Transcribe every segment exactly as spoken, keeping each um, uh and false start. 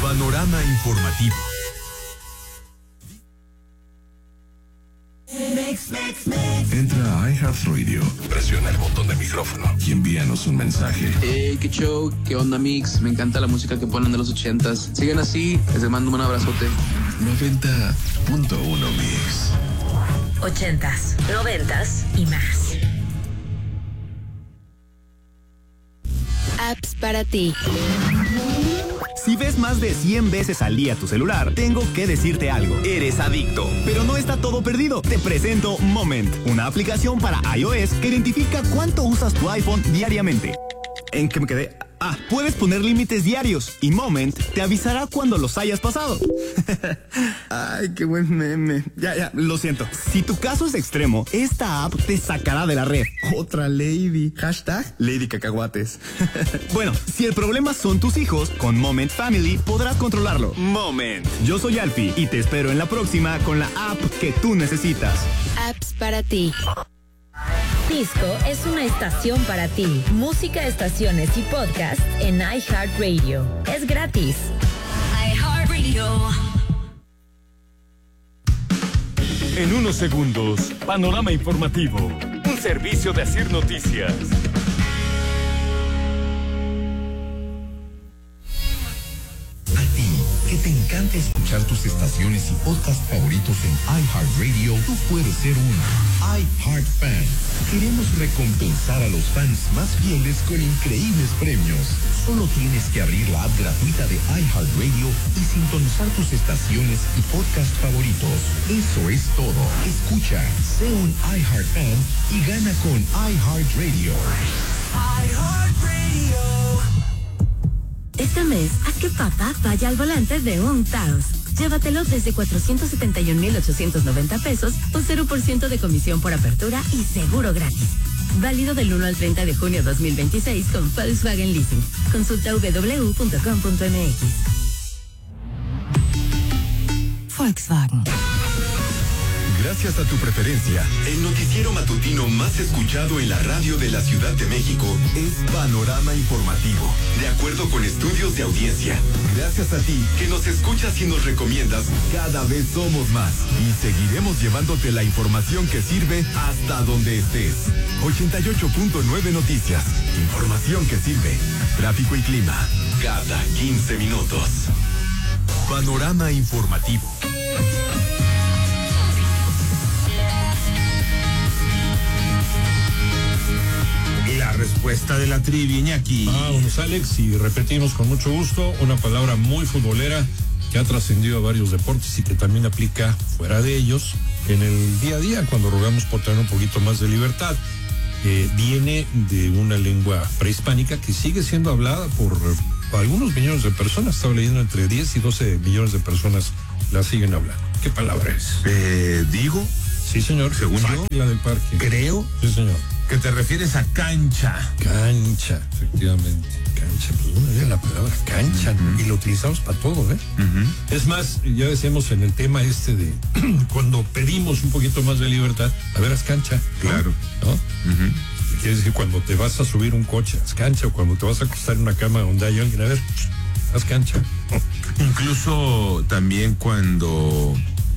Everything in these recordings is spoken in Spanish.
Panorama informativo. Entra a iHeartRadio, presiona el botón de micrófono y envíanos un mensaje. Hey, qué show, qué onda, Mix. Me encanta la música que ponen de los ochentas. Sigan así, les mando un abrazote. noventa punto uno Mix. Ochentas, noventas y más. Apps para ti. Si ves más de cien veces al día tu celular, tengo que decirte algo. Eres adicto. Pero no está todo perdido. Te presento Moment, una aplicación para iOS que identifica cuánto usas tu iPhone diariamente. ¿En qué me quedé? Ah, puedes poner límites diarios y Moment te avisará cuando los hayas pasado. Ay, qué buen meme. Ya, ya, lo siento. Si tu caso es extremo, esta app te sacará de la red. Otra lady. Hashtag Lady Cacahuates. Bueno, si el problema son tus hijos, con Moment Family podrás controlarlo. Moment. Yo soy Alfie y te espero en la próxima con la app que tú necesitas. Apps para ti. Disco es una estación para ti. Música, estaciones y podcast en iHeartRadio. Es gratis. iHeartRadio. En unos segundos, Panorama Informativo. Un servicio de Asir Noticias. A ti, que te encanta escuchar tus estaciones y podcasts favoritos en iHeartRadio, tú puedes ser un iHeartFan. Queremos recompensar a los fans más fieles con increíbles premios. Solo tienes que abrir la app gratuita de iHeartRadio y sintonizar tus estaciones y podcasts favoritos. Eso es todo. Escucha, sé un iHeartFan y gana con iHeartRadio. iHeartRadio. Este mes, haz que papá vaya al volante de un Taos. Llévatelo desde cuatrocientos setenta y un mil ochocientos noventa pesos o cero por ciento de comisión por apertura y seguro gratis. Válido del uno al treinta de junio dos mil veintiséis con Volkswagen Leasing. Consulta w w w punto com punto m x. Volkswagen. Gracias a tu preferencia, el noticiero matutino más escuchado en la radio de la Ciudad de México es Panorama Informativo, de acuerdo con estudios de audiencia. Gracias a ti, que nos escuchas y nos recomiendas, cada vez somos más y seguiremos llevándote la información que sirve hasta donde estés. ochenta y ocho punto nueve Noticias, información que sirve. Tráfico y clima, cada quince minutos. Panorama Informativo. La respuesta de la trivia, Iñaki. Vamos, Alex, y repetimos con mucho gusto una palabra muy futbolera que ha trascendido a varios deportes y que también aplica fuera de ellos en el día a día cuando rogamos por tener un poquito más de libertad. Eh, viene de una lengua prehispánica que sigue siendo hablada por algunos millones de personas. Estaba leyendo entre diez y doce millones de personas la siguen hablando. ¿Qué palabra es? Eh, digo. Sí, señor. Según yo. La del parque. Creo. Sí, señor. Que te refieres a cancha. Cancha, efectivamente. Cancha, pues una idea la palabra cancha, uh-huh. Y lo utilizamos para todo, ¿eh? Uh-huh. Es más, ya decíamos en el tema este de cuando pedimos un poquito más de libertad, a ver, haz cancha. ¿No? Claro. ¿No? Uh-huh. Quiere decir, cuando te vas a subir un coche, haz cancha, o cuando te vas a acostar en una cama donde hay alguien, a ver, haz cancha. Incluso también cuando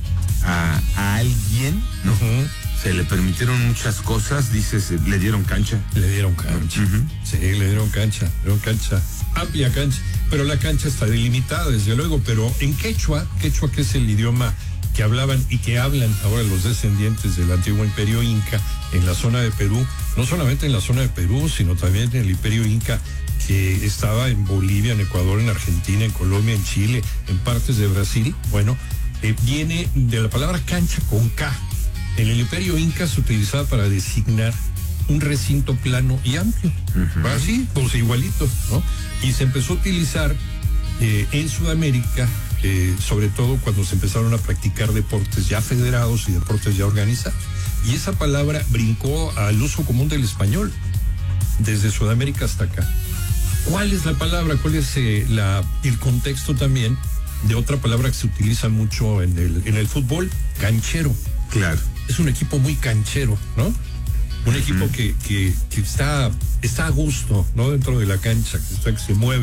a, a alguien, ¿no? Uh-huh. Se le permitieron muchas cosas, dices, le dieron cancha. Le dieron cancha. Uh-huh. Sí, le dieron cancha, le dieron cancha. Amplia cancha. Pero la cancha está delimitada, desde luego. Pero en quechua, quechua que es el idioma que hablaban y que hablan ahora los descendientes del antiguo imperio inca en la zona de Perú, no solamente en la zona de Perú, sino también en el imperio inca que estaba en Bolivia, en Ecuador, en Argentina, en Colombia, en Chile, en partes de Brasil. Bueno, eh, viene de la palabra cancha con K. En el imperio inca se utilizaba para designar un recinto plano y amplio. Uh-huh. Así, pues igualito, ¿no? Y se empezó a utilizar eh, en Sudamérica, eh, sobre todo cuando se empezaron a practicar deportes ya federados y deportes ya organizados. Y esa palabra brincó al uso común del español, desde Sudamérica hasta acá. ¿Cuál es la palabra? ¿Cuál es eh, la, el contexto también de otra palabra que se utiliza mucho en el, en el fútbol? Canchero. Claro. Es un equipo muy canchero, ¿no? Un uh-huh. equipo que, que, que está, está a gusto, ¿no? Dentro de la cancha, que, está, que se mueve.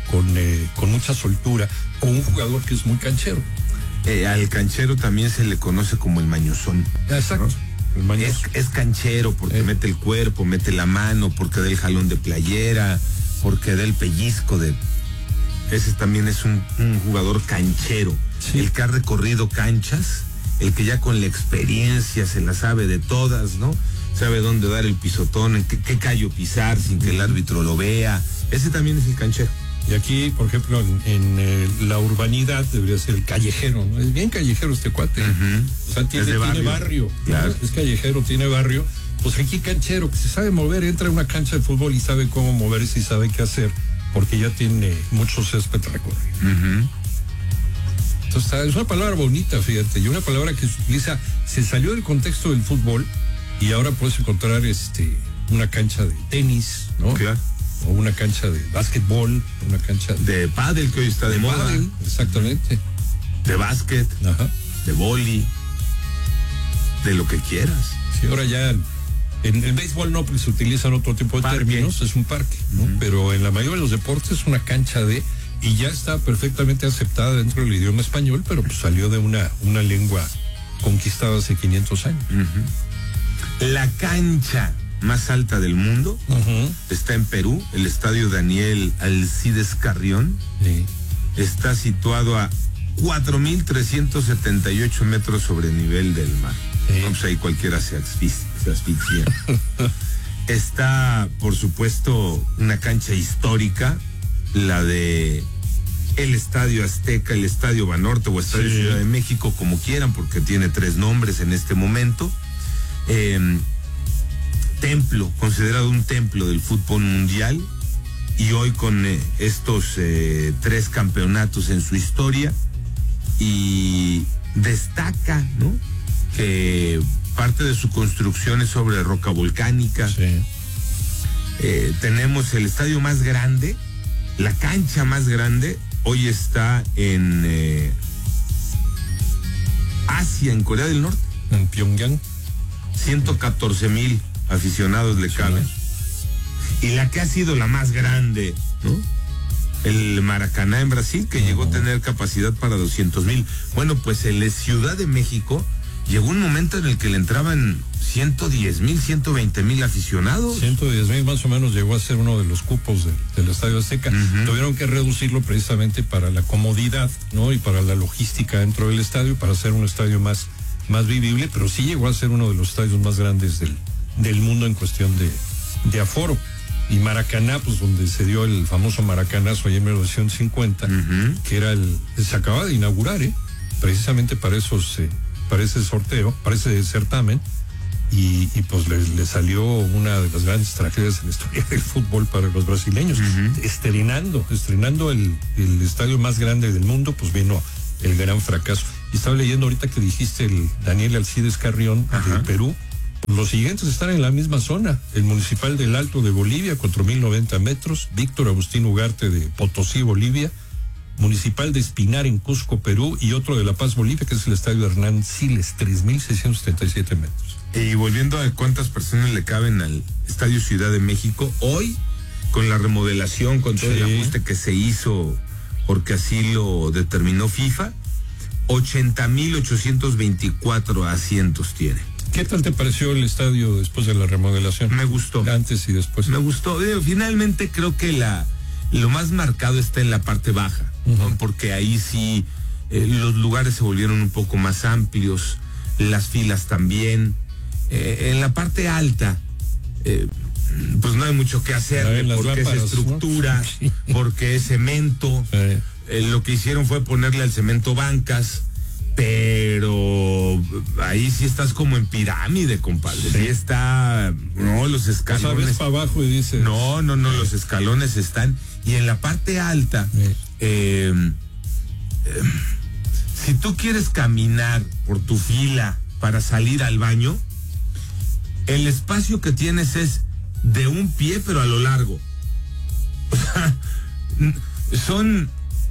con, eh, con mucha soltura, o un jugador que es muy canchero. Eh, al canchero también se le conoce como el mañozón. Exacto. ¿No? El es, es canchero porque eh. mete el cuerpo, mete la mano, porque da el jalón de playera, porque da el pellizco de... Ese también es un, un jugador canchero. Sí. El que ha recorrido canchas, el que ya con la experiencia se la sabe de todas, ¿no? Sabe dónde dar el pisotón, en qué, qué callo pisar sin que el árbitro lo vea. Ese también es el canchero. Y aquí, por ejemplo, en, en eh, la urbanidad debería ser el callejero, ¿no? Es bien callejero este cuate. Uh-huh. O sea, tiene, tiene barrio. barrio claro. ¿no? Es callejero, tiene barrio. Pues aquí canchero, que se sabe mover, entra a una cancha de fútbol y sabe cómo moverse y sabe qué hacer, porque ya tiene mucho césped recorrido. Uh-huh. Entonces, es una palabra bonita, fíjate, y una palabra que se utiliza, se salió del contexto del fútbol y ahora puedes encontrar este una cancha de tenis, ¿no? Claro. O una cancha de básquetbol, una cancha de, de pádel, que hoy está de, de moda. Pádel, exactamente. De básquet, ajá, de boli, de lo que quieras. Sí, ahora ya en el béisbol no, porque se utilizan otro tipo de parque. términos, es un parque, ¿no? Uh-huh. Pero en la mayoría de los deportes es una cancha de, y ya está perfectamente aceptada dentro del idioma español, pero pues salió de una, una lengua conquistada hace quinientos años. Uh-huh. La cancha más alta del mundo uh-huh. está en Perú, el estadio Daniel Alcides Carrión. Sí. Está situado a cuatro mil trescientos setenta y ocho metros sobre el nivel del mar. Sí. No, pues ahí cualquiera se asfixia. Se asfixia. Está, por supuesto, una cancha histórica, la de el Estadio Azteca, el Estadio Banorte o Estadio sí. Ciudad de México, como quieran, porque tiene tres nombres en este momento. Eh, templo, considerado un templo del fútbol mundial, y hoy con eh, estos eh, tres campeonatos en su historia, y destaca, ¿no?, que parte de su construcción es sobre roca volcánica. Sí. Eh, tenemos el estadio más grande, la cancha más grande, hoy está en eh, Asia, en Corea del Norte. En Pyongyang. ciento catorce mil aficionados le caben. Sí. Y la que ha sido la más grande, ¿no?, el Maracaná en Brasil, que uh-huh. llegó a tener capacidad para doscientos mil. Bueno, pues en Ciudad de México llegó un momento en el que le entraban ciento diez mil, ciento veinte mil aficionados. ciento diez mil más o menos llegó a ser uno de los cupos de, del Estadio Azteca. Uh-huh. Tuvieron que reducirlo precisamente para la comodidad, ¿no?, y para la logística dentro del estadio, para hacer un estadio más, más vivible, pero sí llegó a ser uno de los estadios más grandes del, del mundo en cuestión de, de aforo. Y Maracaná, pues donde se dio el famoso Maracanazo allá en mil novecientos cincuenta, uh-huh. que era el, se acaba de inaugurar, ¿eh? precisamente para esos... Eh, para ese sorteo, para ese certamen, y, y pues le, le salió una de las grandes tragedias en la historia del fútbol para los brasileños. Uh-huh. Estrenando, estrenando el, el estadio más grande del mundo, pues vino el gran fracaso. Y estaba leyendo ahorita que dijiste el Daniel Alcides Carrión de Perú. Los siguientes están en la misma zona: el Municipal del Alto de Bolivia, cuatro mil noventa metros, Víctor Agustín Ugarte de Potosí, Bolivia, Municipal de Espinar en Cusco, Perú, y otro de La Paz, Bolivia, que es el Estadio Hernán Siles, tres mil seiscientos setenta y siete metros. Y volviendo a cuántas personas le caben al Estadio Ciudad de México, hoy, con la remodelación, con todo sí. el ajuste que se hizo, porque así lo determinó FIFA, ochenta mil ochocientos veinticuatro asientos tiene. ¿Qué tal te pareció el estadio después de la remodelación? Me gustó. Antes y después. Me gustó. Finalmente creo que la lo más marcado está en la parte baja, uh-huh. ¿no? Porque ahí sí eh, los lugares se volvieron un poco más amplios, las filas también. Eh, en la parte alta, eh, pues no hay mucho que hacer, porque lámparas, es estructura, ¿no? Porque es cemento. Sí. Eh, lo que hicieron fue ponerle al cemento bancas, pero ahí sí estás como en pirámide, compadre. Sí, sí está, no, los escalones. O sea, ves para abajo y dices. No, no, no, los escalones están. Y en la parte alta, sí. eh, eh, si tú quieres caminar por tu fila para salir al baño, el espacio que tienes es de un pie, pero a lo largo. O sea, son...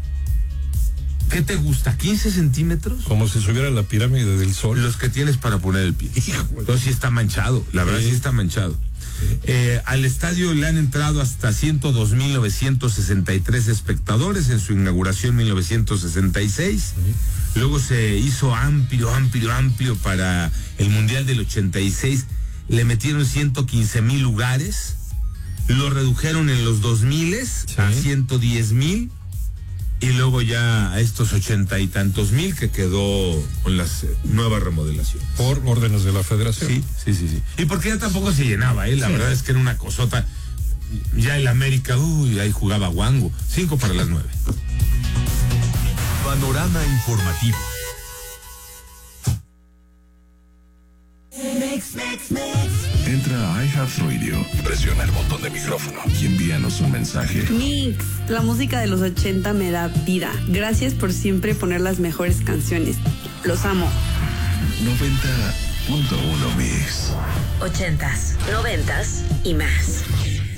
¿Qué te gusta? ¿quince centímetros? Como si subiera la pirámide del Sol. Los que tienes para poner el pie. Entonces sí está manchado, la verdad sí, sí está manchado. Eh, al estadio le han entrado hasta ciento dos mil novecientos sesenta y tres espectadores en su inauguración en mil novecientos sesenta y seis. Sí. Luego se hizo amplio, amplio, amplio para el Mundial del ochenta y seis. Le metieron ciento quince mil lugares. Lo redujeron en los dos miles sí. a ciento diez mil. Y luego ya a estos ochenta y tantos mil que quedó con las nuevas remodelaciones. Por órdenes de la federación. Sí, sí, sí, sí. Y porque ya tampoco se llenaba, ¿eh? La sí. verdad es que era una cosota. Ya el América, uy, ahí jugaba guango. Cinco para las nueve. Panorama informativo. Mix, mix, mix. Entra a iHeartRadio, presiona el botón de micrófono y envíanos un mensaje. Mix, la música de los ochenta me da vida. Gracias por siempre poner las mejores canciones. Los amo. noventa punto uno Mix. Ochentas, noventas y más.